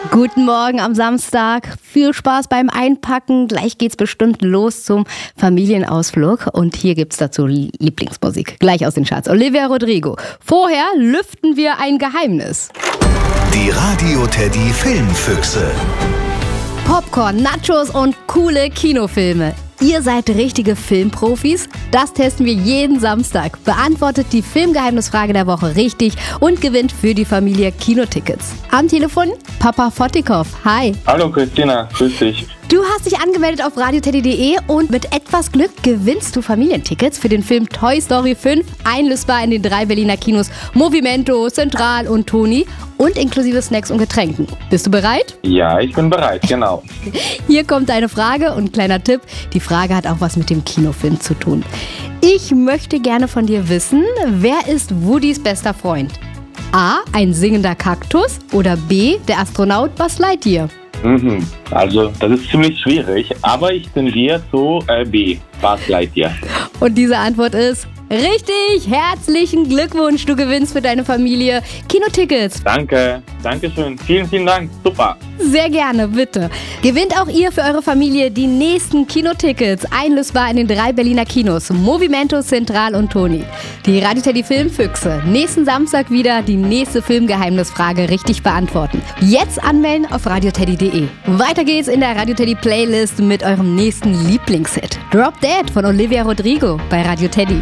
Guten Morgen am Samstag. Viel Spaß beim Einpacken. Gleich geht's bestimmt los zum Familienausflug. Und hier gibt's dazu Lieblingsmusik. Gleich aus den Charts. Olivia Rodrigo. Vorher lüften wir ein Geheimnis. Die Radio Teddy Filmfüchse. Popcorn, Nachos und coole Kinofilme. Ihr seid richtige Filmprofis? Das testen wir jeden Samstag. Beantwortet die Filmgeheimnisfrage der Woche richtig und gewinnt für die Familie Kinotickets. Am Telefon Papa Fotikov. Hi. Hallo Christina, grüß dich. Du hast dich angemeldet auf radioteddy.de und mit etwas Glück gewinnst du Familientickets für den Film Toy Story 5, einlösbar in den 3 Berliner Kinos Movimento, Central und Toni und inklusive Snacks und Getränken. Bist du bereit? Ja, ich bin bereit, genau. Hier kommt eine Frage und kleiner Tipp. Die Frage hat auch was mit dem Kinofilm zu tun. Ich möchte gerne von dir wissen, wer ist Woodys bester Freund? A, ein singender Kaktus oder B, der Astronaut Buzz Lightyear? Also, das ist ziemlich schwierig, aber ich tendiere zu B, Buzz Lightyear. Und diese Antwort ist richtig. Herzlichen Glückwunsch, du gewinnst für deine Familie Kinotickets. Danke schön. Vielen Dank, super. Sehr gerne, bitte. Gewinnt auch ihr für eure Familie die nächsten Kinotickets, einlösbar in den 3 Berliner Kinos, Movimento, Central und Toni. Die Radio Teddy Filmfüchse. Nächsten Samstag wieder die nächste Filmgeheimnisfrage richtig beantworten. Jetzt anmelden auf radioteddy.de. Weiter geht's in der Radio Teddy Playlist mit eurem nächsten Lieblingshit. Drop Dead von Olivia Rodrigo bei Radio Teddy.